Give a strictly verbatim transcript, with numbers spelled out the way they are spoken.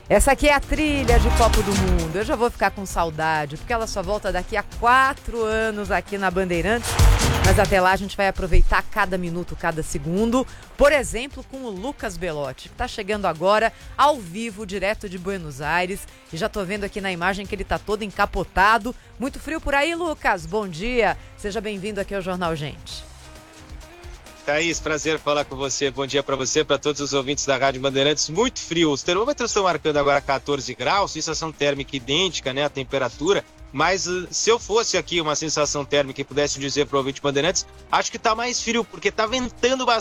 Essa aqui é a trilha de Copa do Mundo. Eu já vou ficar com saudade, porque ela só volta daqui a quatro anos aqui na Bandeirantes. Mas até lá a gente vai aproveitar cada minuto, cada segundo. Por exemplo, com o Lucas Belotti, que está chegando agora ao vivo, direto de Buenos Aires. E já tô vendo aqui na imagem que ele tá todo encapotado. Muito frio por aí, Lucas? Bom dia. Seja bem-vindo aqui ao Jornal Gente. Thaís, prazer falar com você. Bom dia para você, para todos os ouvintes da Rádio Bandeirantes. Muito frio. Os termômetros estão marcando agora catorze graus, sensação térmica idêntica, né, a temperatura. Mas uh, se eu fosse aqui uma sensação térmica e pudesse dizer para o ouvinte Bandeirantes, acho que tá mais frio, porque tá ventando bastante.